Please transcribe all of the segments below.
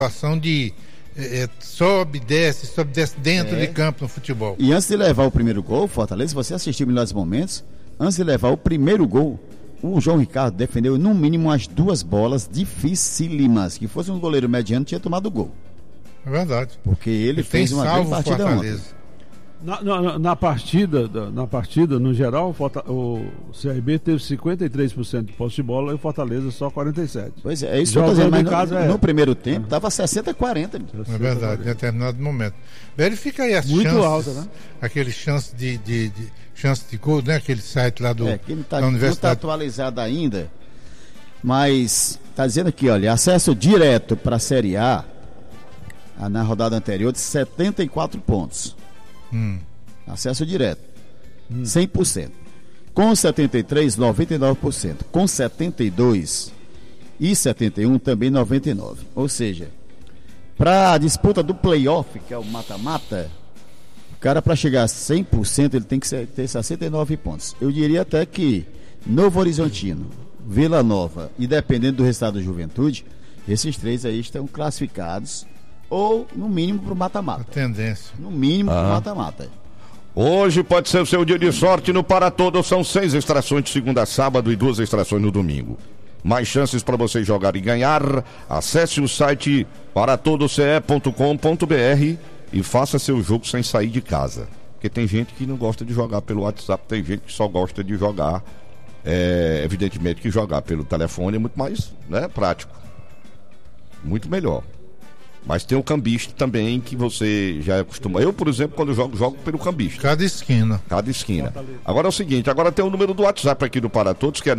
situação de sobe, desce dentro de campo no futebol. E antes de levar o primeiro gol, Fortaleza, se você assistiu Melhores Momentos, antes de levar o primeiro gol, o João Ricardo defendeu no mínimo as 2 bolas dificílimas. Que fosse um goleiro mediano, tinha tomado o gol. É verdade. Porque ele fez uma grande partida ontem. Na partida, no geral, o CRB teve 53% de posse de bola e o Fortaleza só 47%. Pois é isso que eu estou dizendo, mas no primeiro tempo estava 60-40. É verdade, em determinado momento. Verifica aí as muito chances, alta, né? Aquele chance de chance de gol, né? Aquele site lá da não Universidade. está atualizado ainda, mas está dizendo aqui, olha, acesso direto para a Série A, na rodada anterior, de 74 pontos. Acesso direto 100%, com 73, 99%, com 72 e 71 também 99%. Ou seja, para a disputa do playoff, que é o mata-mata, o cara, para chegar a 100%, ele tem que ter 69 pontos. Eu diria até que Novo Horizontino, Vila Nova e, dependendo do resultado da Juventude, esses 3 aí estão classificados ou no mínimo para o mata-mata. A tendência. No mínimo para o mata-mata. Hoje pode ser o seu dia de sorte no Para Todos. São 6 extrações de segunda a sábado e 2 extrações no domingo. Mais chances para você jogar e ganhar. Acesse o site paratodoce.com.br e faça seu jogo sem sair de casa. Porque tem gente que não gosta de jogar pelo WhatsApp, tem gente que só gosta de jogar. Evidentemente que jogar pelo telefone é muito mais, né, prático. Muito melhor. Mas tem o cambista também, que você já acostuma. Eu, por exemplo, quando jogo pelo cambista. Cada esquina. Agora é o seguinte, agora tem o número do WhatsApp aqui do Para Todos, que é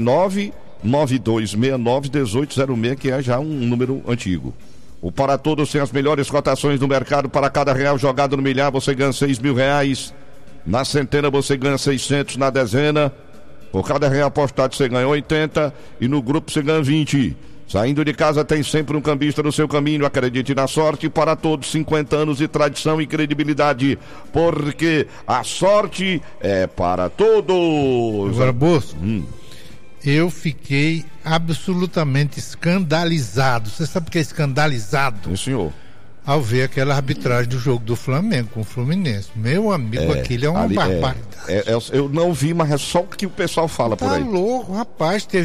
992691806, que é já um número antigo. O Para Todos tem as melhores cotações do mercado. Para cada real jogado no milhar, você ganha R$6.000. Na centena, você ganha 600. Na dezena, por cada real apostado, você ganha 80. E no grupo, você ganha 20. Saindo de casa tem sempre um cambista no seu caminho. Acredite na sorte. Para Todos, 50 anos de tradição e credibilidade, porque a sorte é para todos. Agora, Bosco, eu fiquei absolutamente escandalizado. Você sabe o que é escandalizado? Sim, senhor. Ao ver aquela arbitragem do jogo do Flamengo com o Fluminense. Meu amigo, aquilo é uma barbaridade. Eu não vi, mas é só o que o pessoal fala por aí. Tá louco, rapaz. Teve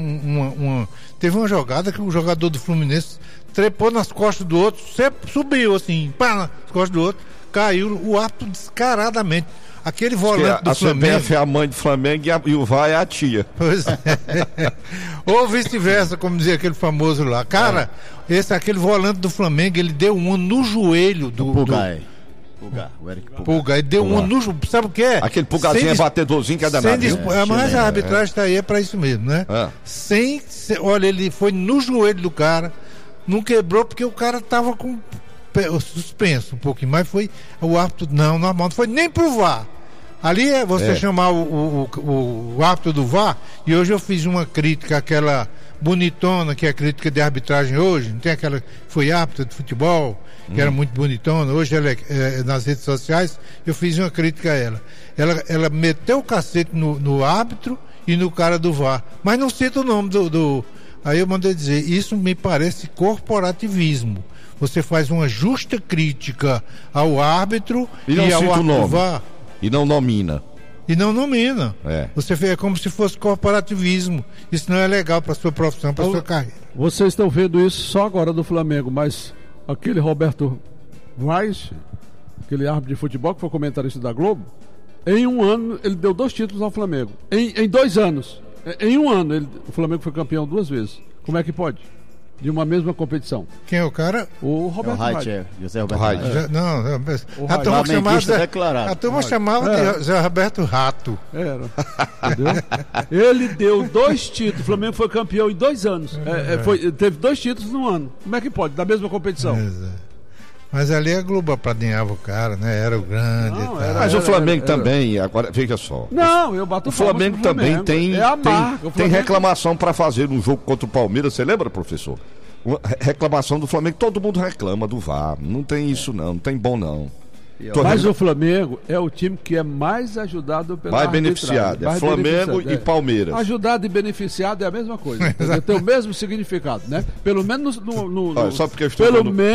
teve uma jogada que o jogador do Fluminense trepou nas costas do outro, subiu assim, pá, nas costas do outro, caiu o árbitro descaradamente. Aquele volante do Flamengo. A CBF é a mãe do Flamengo e o VAR é a tia. Pois é. Ou vice-versa, como dizia aquele famoso lá. Cara, aquele volante do Flamengo, ele deu um no joelho do Pulgar, o Eric Pulgar. Ele deu um no joelho. Sabe o que é? Aquele pulgarzinho é batedorzinho que é danado. Mas a arbitragem está aí para isso mesmo, né? Olha, ele foi no joelho do cara, não quebrou porque o cara tava com suspenso um pouquinho, mas foi o árbitro, não foi nem pro VAR. Ali é você chamar o árbitro do VAR, e hoje eu fiz uma crítica, aquela bonitona, que é a crítica de arbitragem hoje, não tem aquela que foi árbitra de futebol, que era muito bonitona, hoje ela nas redes sociais, eu fiz uma crítica a ela. Ela meteu o cacete no árbitro e no cara do VAR, mas não cita o nome do... Aí eu mandei dizer, isso me parece corporativismo. Você faz uma justa crítica ao árbitro e ao árbitro VAR. E não nomina. Você vê como se fosse corporativismo. Isso não é legal para sua profissão, para sua carreira. Vocês estão vendo isso só agora do Flamengo, mas aquele Roberto Vaz, aquele árbitro de futebol que foi comentarista da Globo, em um ano ele deu 2 títulos ao Flamengo. Em 2 anos. Em um ano o Flamengo foi campeão 2 vezes. Como é que pode? De uma mesma competição. Quem é o cara? O Roberto Reiter. José Roberto Reiter. A turma chamava de José Roberto Rato. Era. Entendeu? Ele deu 2 títulos. O Flamengo foi campeão em 2 anos. Teve 2 títulos no ano. Como é que pode? Da mesma competição. Mas ali a Globo apadrinhava o cara, né? Era o grande. Mas o Flamengo também, agora, veja só. Não, eu bato o Flamengo também tem reclamação para fazer no jogo contra o Palmeiras. Você lembra, professor? Reclamação do Flamengo, todo mundo reclama do VAR. Não tem isso não tem bom não. Mas o Flamengo é o time que é mais ajudado pela mais beneficiado. É Flamengo e Palmeiras. Ajudado e beneficiado é a mesma coisa. Tem o mesmo significado, né? Pelo menos só porque eu estou